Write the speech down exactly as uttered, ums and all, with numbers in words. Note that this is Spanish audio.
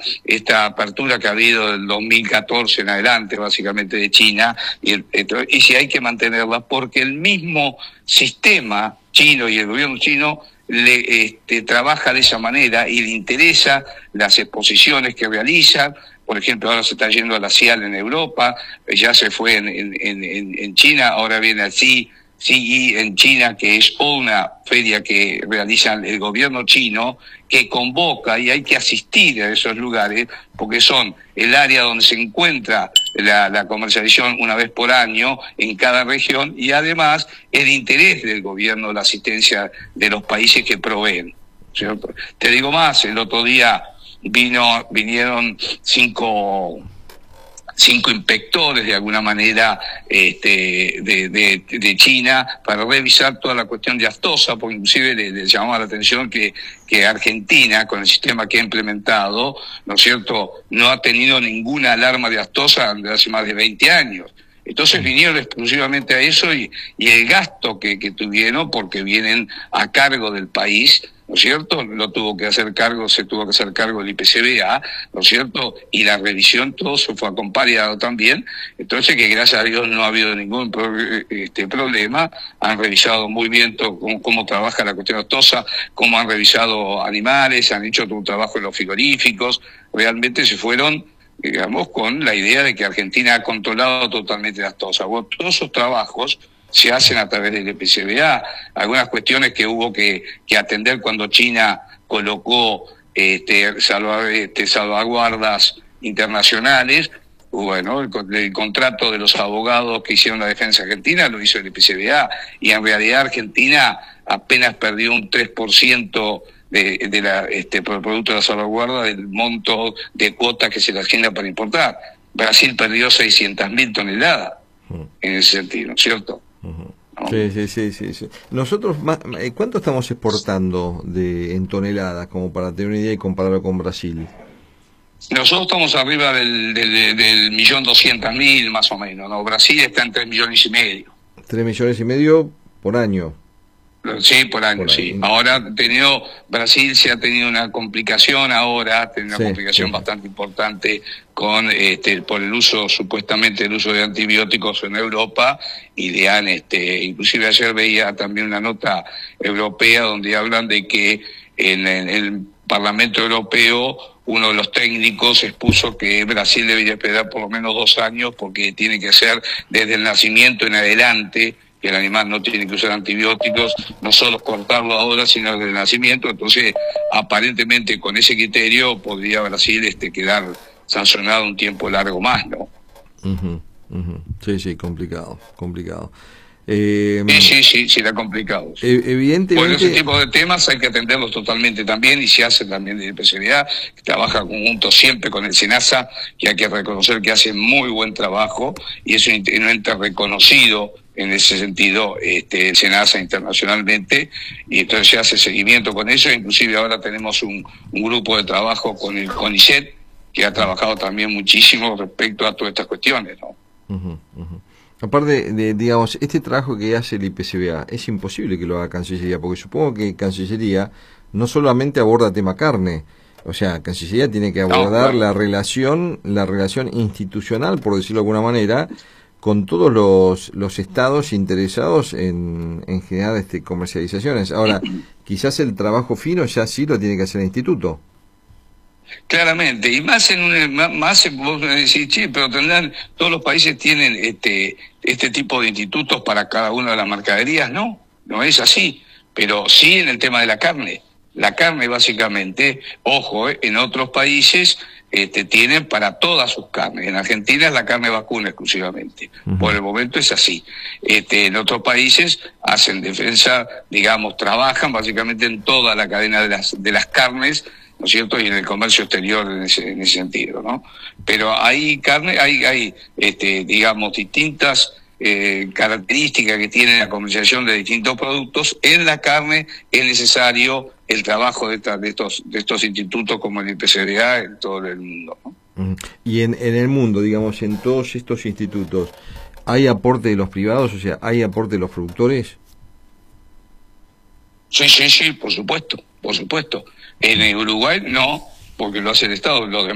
esta apertura que ha habido del dos mil catorce en adelante, básicamente de China, y, y si hay que mantenerla, porque el mismo sistema chino y el gobierno chino le este, trabaja de esa manera y le interesa las exposiciones que realiza. Por ejemplo, ahora se está yendo a la CIAL en Europa, ya se fue en, en, en, en China, ahora viene al C I E en China, que es una feria que realiza el gobierno chino, que convoca, y hay que asistir a esos lugares, porque son el área donde se encuentra la, la comercialización una vez por año en cada región, y además el interés del gobierno, la asistencia de los países que proveen, ¿cierto? Te digo más, el otro día vino vinieron cinco... cinco inspectores de alguna manera este, de, de, de China para revisar toda la cuestión de aftosa, porque inclusive le, le llamaba la atención que, que Argentina, con el sistema que ha implementado, ¿no es cierto?, no ha tenido ninguna alarma de aftosa desde hace más de veinte años. Entonces vinieron exclusivamente a eso y, y el gasto que, que tuvieron, porque vienen a cargo del país, ¿no es cierto?, lo tuvo que hacer cargo, se tuvo que hacer cargo el I P C B A, ¿no es cierto?, y la revisión, todo se fue acompañado también. Entonces, que gracias a Dios no ha habido ningún pro, este, problema, han revisado muy bien todo, cómo, cómo trabaja la cuestión aftosa, cómo han revisado animales, han hecho todo un trabajo en los frigoríficos, realmente se fueron, digamos, con la idea de que Argentina ha controlado totalmente la aftosa. Bueno, todos esos trabajos se hacen a través del I P C B A, algunas cuestiones que hubo que, que atender cuando China colocó este, salva, este, salvaguardas internacionales. Bueno, el, el contrato de los abogados que hicieron la defensa argentina lo hizo el I P C B A, y en realidad Argentina apenas perdió un tres por ciento de, de la, este, por el producto de la salvaguarda del monto de cuotas que se le asigna para importar. Brasil perdió seiscientas mil toneladas en ese sentido, ¿cierto? Uh-huh. ¿No? Sí, sí, sí, sí, sí. Nosotros, ¿cuánto estamos exportando de en toneladas, como para tener una idea y compararlo con Brasil? Nosotros estamos arriba del, del, del millón doscientas mil, más o menos, ¿no? Brasil está en tres millones y medio. Tres millones y medio por año. Sí, por año, por sí. Año. Ahora ha tenido, Brasil se ha tenido una complicación ahora, ha tenido una sí, complicación sí. bastante importante con este por el uso, supuestamente el uso de antibióticos en Europa, y le han, este, inclusive ayer veía también una nota europea donde hablan de que en, en el Parlamento Europeo uno de los técnicos expuso que Brasil debería esperar por lo menos dos años porque tiene que ser desde el nacimiento en adelante, que el animal no tiene que usar antibióticos, no solo cortarlo ahora, sino desde el nacimiento. Entonces, aparentemente con ese criterio podría Brasil este quedar sancionado un tiempo largo más, ¿no? Uh-huh, uh-huh. Sí, sí, complicado, complicado. Eh, sí, sí, sí, sí, era complicado. Sí. Evidentemente. Por ese tipo de temas hay que atenderlos totalmente también, y se hace también de especialidad, que trabaja conjunto siempre con el SENASA, que hay que reconocer que hace muy buen trabajo, y es un ente reconocido en ese sentido, este, el SENASA internacionalmente, y entonces se hace seguimiento con eso. Inclusive ahora tenemos un, un grupo de trabajo con el CONICET, que ha trabajado también muchísimo respecto a todas estas cuestiones, ¿no? Uh-huh, uh-huh. Aparte de, digamos, este trabajo que hace el I P C B A, es imposible que lo haga Cancillería, porque supongo que Cancillería no solamente aborda tema carne, o sea, Cancillería tiene que abordar no, no. la relación, la relación institucional, por decirlo de alguna manera, con todos los, los estados interesados en, en generar este, comercializaciones. Ahora, quizás el trabajo fino ya sí lo tiene que hacer el instituto. Claramente, y más en un, más vos me decís, sí, pero tendrán, todos los países tienen este este tipo de institutos para cada una de las mercaderías. No, no es así, pero sí en el tema de la carne. La carne básicamente, ojo, eh, en otros países este, tienen para todas sus carnes. En Argentina es la carne vacuna exclusivamente. Uh-huh. Por el momento es así. Este, en otros países hacen defensa, digamos, trabajan básicamente en toda la cadena de las de las carnes, ¿no es cierto?, y en el comercio exterior en ese, en ese sentido, ¿no? Pero hay carne, hay, hay este, digamos, distintas eh, características que tiene la comercialización de distintos productos. En la carne es necesario el trabajo de, esta, de estos de estos institutos como el I P C B A en todo el mundo, ¿no? Y en, en el mundo, digamos, en todos estos institutos, ¿hay aporte de los privados? O sea, ¿hay aporte de los productores? Sí, sí, sí, por supuesto, por supuesto. En Uruguay no, porque lo hace el Estado. Los